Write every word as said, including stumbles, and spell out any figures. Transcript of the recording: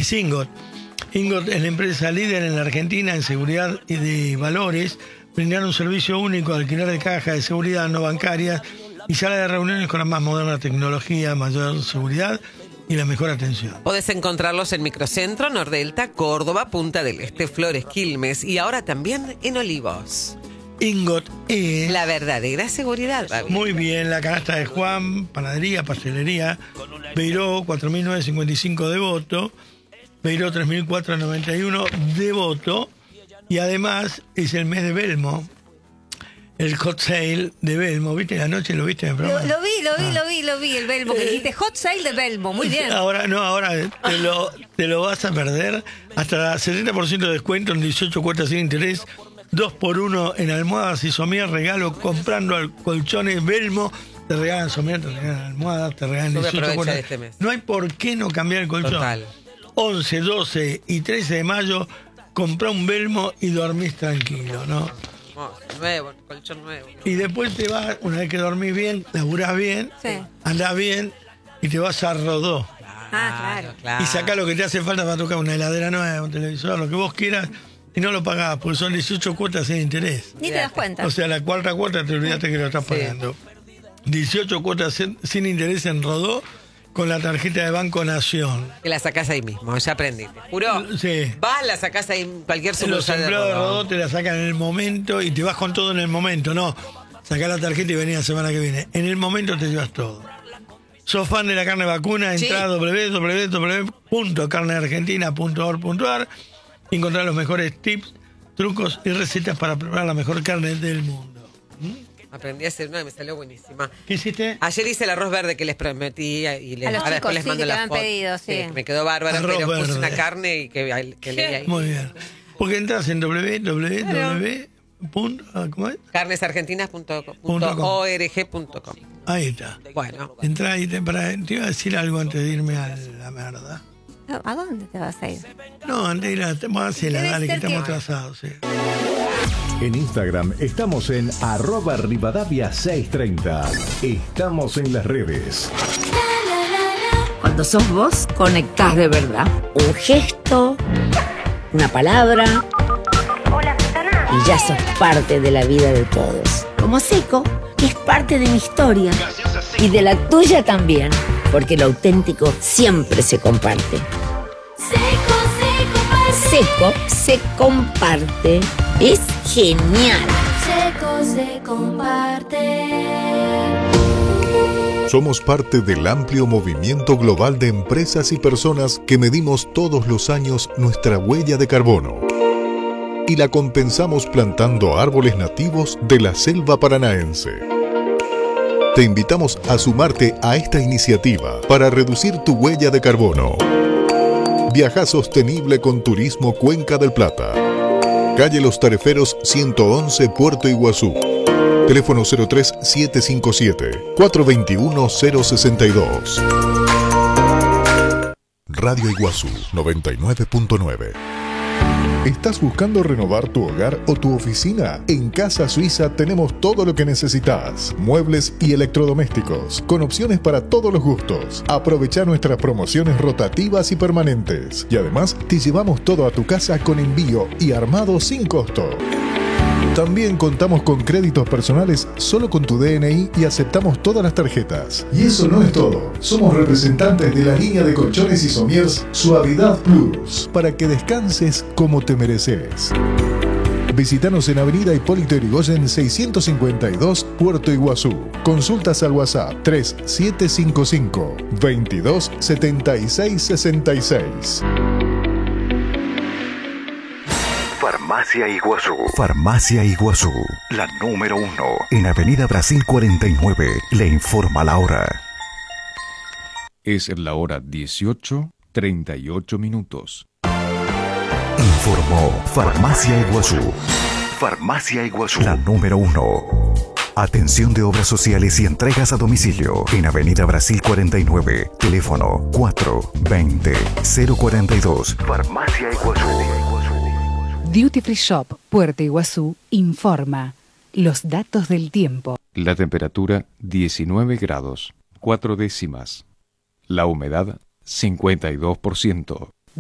es Ingot. Ingot es la empresa líder en la Argentina en seguridad y de valores. Brindar un servicio único de alquiler de cajas de seguridad no bancarias y sala de reuniones con la más moderna tecnología, mayor seguridad y la mejor atención. Podés encontrarlos en Microcentro, Nordelta, Córdoba, Punta del Este, Flores, Quilmes y ahora también en Olivos. Ingot es... La verdadera seguridad, Babi. Muy bien, la canasta de Juan, panadería, pastelería, Beiró cuatro mil novecientos cincuenta y cinco Devoto, Beiró tres mil cuatrocientos noventa y uno Devoto, y además es el mes de Belmo. El hot sale de Belmo, ¿viste? La noche lo viste en el programa. Lo, lo vi, lo vi, Ah. lo vi, lo vi, el Belmo. Que dijiste hot sale de Belmo, muy bien. Ahora, no, ahora te lo, te lo vas a perder. Hasta setenta por ciento de descuento en dieciocho cuotas sin interés. dos por uno en almohadas y somier. Regalo comprando al colchones Belmo. Te regalan somier, te regalan almohadas, te regalan Yo voy a dieciocho aprovechar cuotas. este mes. No hay por qué no cambiar el colchón. Total. once, doce y trece de mayo, comprá un Belmo y dormís tranquilo, ¿no? Oh, nuevo, colchón nuevo. Y después te vas, una vez que dormís bien, laburás bien, Sí. andás bien y te vas a Rodó. Ah, claro. claro. Y sacá lo que te hace falta para tocar una heladera nueva, un televisor, lo que vos quieras, y no lo pagás, porque son dieciocho cuotas sin interés. Ni te das cuenta. O sea, la cuarta cuota te olvidaste que lo estás Sí. pagando. dieciocho cuotas sin, sin interés en Rodó con la tarjeta de Banco Nación. Que la sacás ahí mismo, ya aprendiste. ¿Juró? Sí. Vas, la sacás ahí en cualquier Los sucursal de empleados de Rodó. Rodó te la sacan en el momento y te vas con todo en el momento, no. Sacá la tarjeta y vení la semana que viene. En el momento te llevas todo. ¿Sos fan de la carne vacuna? Sí. Entrá a doble u doble u doble u punto carne argentina punto org punto a r y encontrá los mejores tips, trucos y recetas para preparar la mejor carne del mundo. Aprendí a hacer una y me salió buenísima. ¿Qué hiciste? Ayer hice el arroz verde que les prometí y les, A los ahora chicos, después les sí, mando que te la han foto. pedido, sí. Me quedó bárbaro, Arroz pero puse verde. una carne y que, que leí ahí. Muy bien. Porque entras en doble u doble u doble u punto ¿cómo es? carnesargentinas punto Punto com. org punto com. Ahí está. Bueno, Entrá y te, para, te iba a decir algo antes de irme a la mierda. ¿A dónde te vas a ir? No, antes de ir a vamos a hacerla, Debe dale, que ser que- estamos atrasados, sí. En Instagram estamos en arroba Rivadavia seiscientos treinta. Estamos en las redes. Cuando sos vos, conectás de verdad. Un gesto, una palabra, y ya sos parte de la vida de todos. Como Seco, que es parte de mi historia. Y de la tuya también, porque lo auténtico siempre se comparte. Seco se comparte. Es genial. Seco se comparte. Somos parte del amplio movimiento global de empresas y personas que medimos todos los años nuestra huella de carbono y la compensamos plantando árboles nativos de la selva paranaense. Te invitamos a sumarte a esta iniciativa para reducir tu huella de carbono. Viaja sostenible con Turismo Cuenca del Plata. Calle Los Tareferos ciento once, Puerto Iguazú. Teléfono cero tres siete cinco siete, cuatro dos uno, cero seis dos. Radio Iguazú noventa y nueve punto nueve. ¿Estás buscando renovar tu hogar o tu oficina? En Casa Suiza tenemos todo lo que necesitas. Muebles y electrodomésticos, con opciones para todos los gustos. Aprovecha nuestras promociones rotativas y permanentes. Y además, te llevamos todo a tu casa con envío y armado sin costo. También contamos con créditos personales solo con tu D N I y aceptamos todas las tarjetas. Y eso no es todo. Somos representantes de la línea de colchones y somiers Suavidad Plus, para que descanses como te mereces. Visítanos en Avenida Hipólito Yrigoyen seiscientos cincuenta y dos, Puerto Iguazú. Consultas al WhatsApp tres siete cinco cinco, veintidós setenta y seis sesenta y seis. Farmacia Iguazú. Farmacia Iguazú, la número uno. En Avenida Brasil cuarenta y nueve. Le informa la hora. Es la hora dieciocho, treinta y ocho minutos. Informó Farmacia Iguazú. Farmacia Iguazú, la número uno. Atención de obras sociales y entregas a domicilio. En Avenida Brasil cuarenta y nueve. Teléfono cuatro veinte, cero cuarenta y dos. Farmacia Iguazú. Duty Free Shop Puerto Iguazú informa los datos del tiempo. La temperatura diecinueve grados, cuatro décimas. La humedad cincuenta y dos por ciento.